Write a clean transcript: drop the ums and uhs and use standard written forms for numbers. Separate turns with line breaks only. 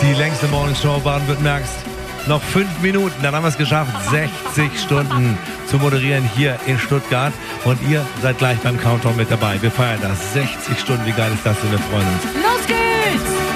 Die längste Morningshow Baden-Württembergs. Noch 5 Minuten, dann haben wir es geschafft, 60 Stunden zu moderieren hier in Stuttgart. Und ihr seid gleich beim Countdown mit dabei. Wir feiern das. 60 Stunden, wie geil ist das denn? Wir freuen uns.
Los geht's!